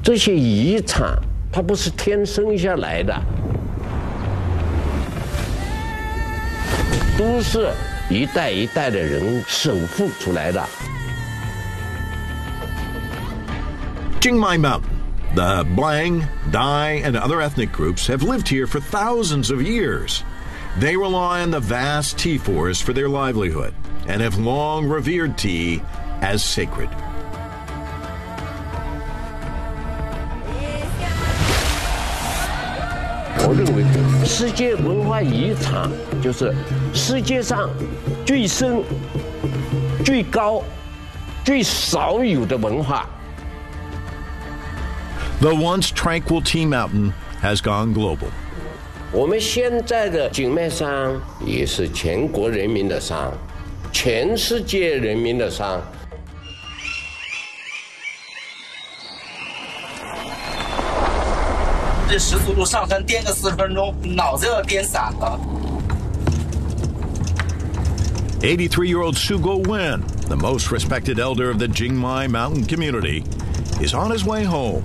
这些遗产它不是天生下来的，都是一代一代的人守护出来的。 Jingmai Mountain. The Blang, Dai, and other ethnic groups have lived here for thousands of years. They rely on the vast tea forest for their livelihood and have long revered tea as sacred. 我认为世界文化遗产就是世界上最深、最高、最少有的文化。 The once tranquil Tea Mountain has gone global. 我们现在的景迈山也是全国人民的山，全世界人民的山。 这时速度上升，颠个40分钟，脑子要颠散了。 83-year-old Sugo Wen, the most respected elder of the Jingmai Mountain community, is on his way home.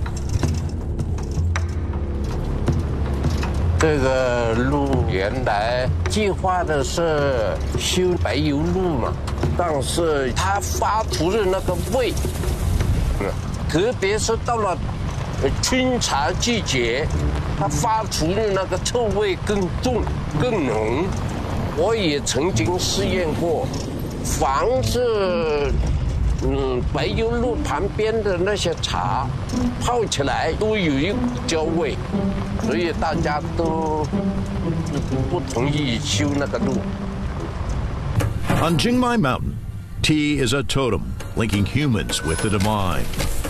这个路原来计划的是修柏油路嘛，但是它发出的那个味，特别是到了春茶季节，它发出的那个臭味更重、更浓。我也曾经试验过，凡是柏油路旁边的那些茶泡起来都有一股焦味，所以大家都不同意修那个路。 On Jingmai Mountain, tea is a totem linking humans with the divine.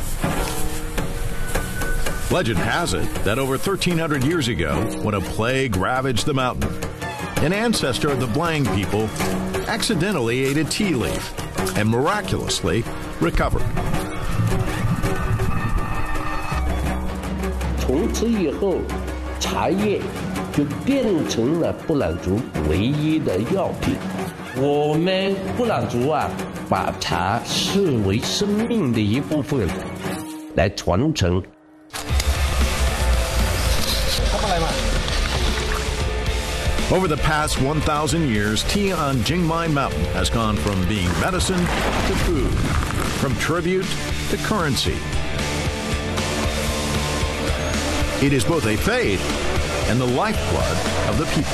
Legend has it that over 1,300 years ago, when a plague ravaged the mountain, an ancestor of the Blang people accidentally ate a tea leaf and miraculously recovered. 从此以后，茶叶就变成了布朗族唯一的药品。我们布朗族啊，把茶视为生命的一部分，来传承。 Over the past 1,000 years, tea on Jingmai Mountain has gone from being medicine to food, from tribute to currency. It is both a faith and the lifeblood of the people.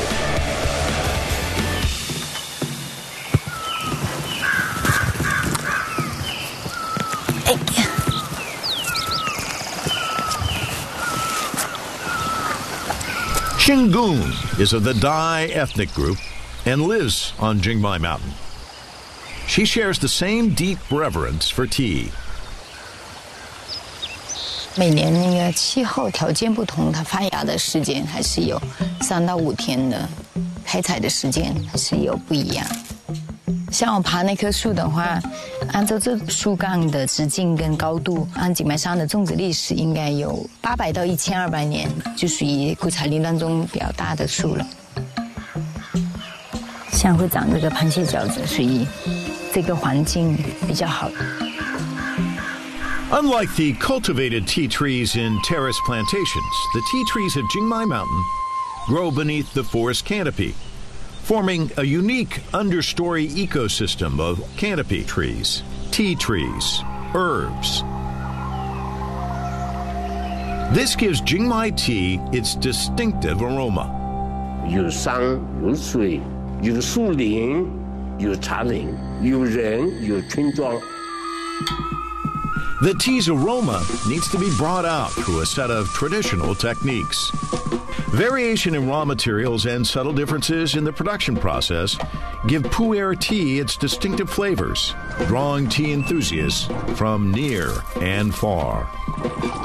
Shingun is of the Dai ethnic group and lives on Jingmai Mountain. She shares the same deep reverence for tea. 每年那个气候条件不同，它发芽的时间还是有3到5天的，开采的时间还是有不一样。像我爬那棵树的话，按照这树干的直径跟高度，按景迈山的种植历史应该有800到1200年，就属于苦茶林当中比较大的树了。像会长这个螃蟹饺子，所以这个环境比较好。 Unlike the cultivated tea trees in terrace plantations, the tea trees of Jingmai Mountain grow beneath the forest canopy, forming a unique understory ecosystem of canopy trees, tea trees, herbs. This gives Jingmai tea its distinctive aroma. 有山有水，有树林，有茶林，有人，有村庄。 The tea's aroma needs to be brought out through a set of traditional techniques. Variation in raw materials and subtle differences in the production process give Pu'er tea its distinctive flavors, drawing tea enthusiasts from near and far.